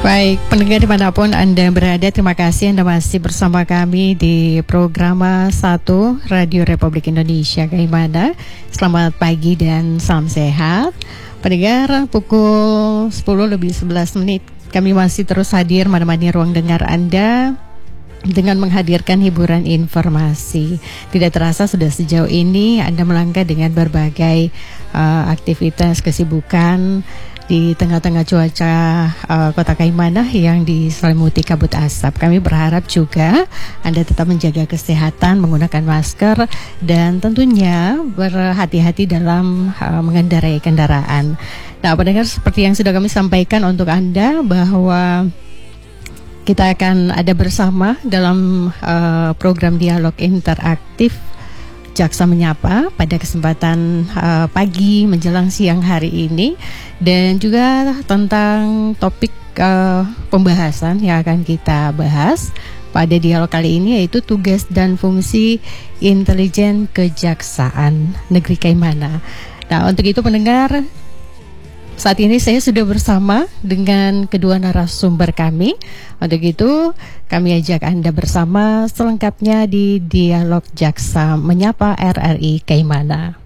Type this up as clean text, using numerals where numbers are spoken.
Baik, pendengar dimanapun Anda berada, terima kasih Anda masih bersama kami di program 1 Radio Republik Indonesia Kaimana. Selamat pagi dan salam sehat. Pendengar, pukul 10:11 kami masih terus hadir menemani ruang dengar Anda dengan menghadirkan hiburan informasi. Tidak terasa sudah sejauh ini Anda melangkah dengan berbagai aktivitas kesibukan di tengah-tengah cuaca Kota Kaimana yang diselimuti kabut asap. Kami berharap juga Anda tetap menjaga kesehatan, menggunakan masker, dan tentunya berhati-hati dalam mengendarai kendaraan. Nah, pendengar, seperti yang sudah kami sampaikan untuk Anda bahwa kita akan ada bersama dalam program dialog interaktif Jaksa Menyapa pada kesempatan pagi menjelang siang hari ini, dan juga tentang topik pembahasan yang akan kita bahas pada dialog kali ini, yaitu tugas dan fungsi intelijen Kejaksaan Negeri Kaimana. Nah, untuk itu pendengar, saat ini saya sudah bersama dengan kedua narasumber kami. Untuk itu kami ajak Anda bersama selengkapnya di Dialog Jaksa Menyapa RRI Kaimana.